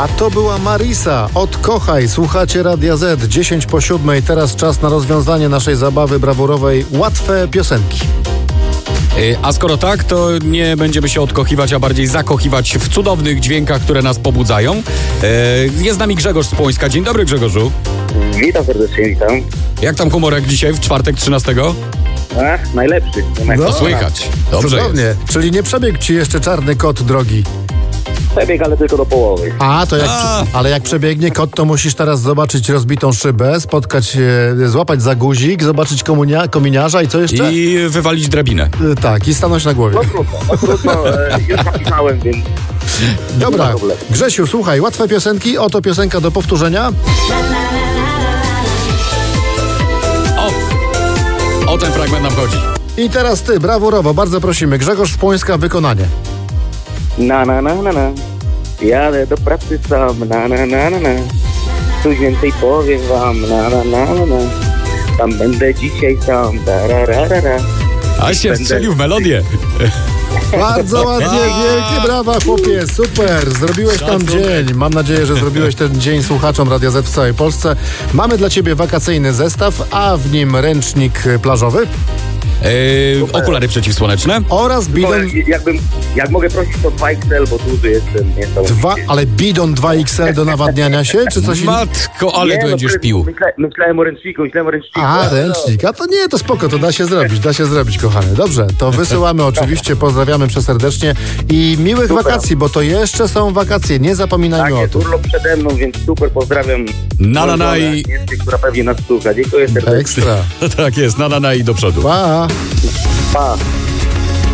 A to była Marisa. Odkochaj. Słuchacie Radia Z. 10 po 7. Teraz czas na rozwiązanie naszej zabawy brawurowej. Łatwe piosenki. A skoro tak, to nie będziemy się odkochiwać, a bardziej zakochiwać w cudownych dźwiękach, które nas pobudzają. Jest z nami Grzegorz z Płońska. Dzień dobry, Grzegorzu. Witam serdecznie, witam. Jak tam humorek dzisiaj, w czwartek 13? Najlepszy. To słychać. Dobrze Cudownie. jest. Czyli nie przebiegł ci jeszcze czarny kot drogi. Przebieg, ale tylko do połowy. Ale jak przebiegnie kot, to musisz teraz zobaczyć rozbitą szybę, spotkać się, złapać za guzik, zobaczyć kominiarza i co jeszcze? I wywalić drabinę. Tak, i stanąć na głowie. No trudno, już napisałem, więc... Dobra, Grzesiu, słuchaj, łatwe piosenki, oto piosenka do powtórzenia. O ten fragment nam chodzi. I teraz ty, brawurowo, bardzo prosimy, Grzegorz z Płońska, wykonanie. Na. Jadę do pracy sam, na. Coś więcej powiem wam, na. Tam będę dzisiaj sam, tararara. A się wstrzelił w melodię. Bardzo ładnie, wielkie brawa, chłopie, super, zrobiłeś nam dzień. Mam nadzieję, że zrobiłeś ten dzień słuchaczom Radia Z w całej Polsce. Mamy dla ciebie wakacyjny zestaw, a w nim ręcznik plażowy. Okulary przeciwsłoneczne. Oraz bidon... Jak mogę prosić, to 2XL, bo duży jestem. Ale bidon 2XL do nawadniania się, czy coś innego? Matko, ale ty będziesz pił. Myślałem o ręczniku. A, ręcznik. A to nie, to spoko, to da się zrobić, kochany. Dobrze, to wysyłamy oczywiście, pozdrawiamy przeserdecznie i miłych wakacji, bo to jeszcze są wakacje, nie zapominajmy o Tak, tym. urlop przede mną, więc super pozdrawiam. Na i... która pewnie nas słucha. Dziękuję serdecznie. Ekstra. Tak jest, na i do przodu. Pa! Pa.